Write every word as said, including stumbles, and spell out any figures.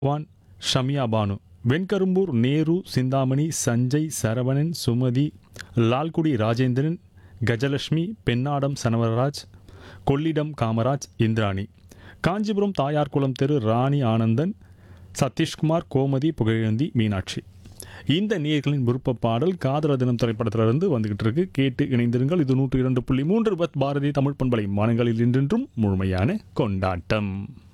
வான் ஷமியா பானு, வெண்கரும்பூர் நேரு, சிந்தாமணி, சஞ்சய், சரவணன், சுமதி, லால்குடி ராஜேந்திரன், கஜலட்சுமி, பெண்ணாடம் சனவராஜ், கொள்ளிடம் காமராஜ், இந்திராணி, காஞ்சிபுரம் தாயார்குளம் தெரு ராணி ஆனந்தன், சதீஷ்குமார், கோமதி, புகழேந்தி, மீனாட்சி. இந்த நேயர்களின் விருப்ப பாடல் காதலர் தினம் திரைப்படத்திலிருந்து வந்துகிட்டு இருக்கு. கேட்டு இணைந்திருங்கள். இது நூற்று இரண்டு புள்ளி மூன்று பத் பாரதி தமிழ் பண்பலை மாநிலங்களில் இன்றென்றும் முழுமையான கொண்டாட்டம்.